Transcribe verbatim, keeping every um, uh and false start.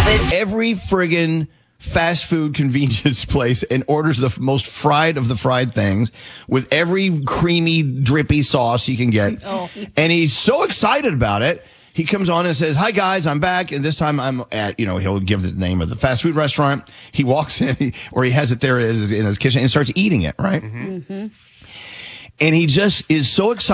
Elvis. Every friggin' fast food convenience place and orders the most fried of the fried things with every creamy, drippy sauce he can get. Oh. And he's so excited about it. He comes on and says, "Hi guys, I'm back." And this time I'm at, you know, he'll give the name of the fast food restaurant. He walks in, he, or he has it there in his, in his kitchen and starts eating it, right? Mm-hmm. And he just is so excited.